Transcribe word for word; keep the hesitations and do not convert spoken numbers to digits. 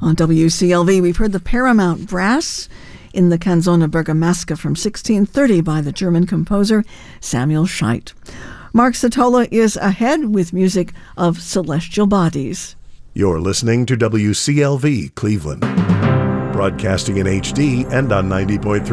On W C L V, we've heard the Paramount Brass in the Canzone Bergamasca from sixteen thirty by the German composer Samuel Scheidt. Mark Satola is ahead with music of Celestial Bodies. You're listening to W C L V Cleveland, broadcasting in H D and on ninety point three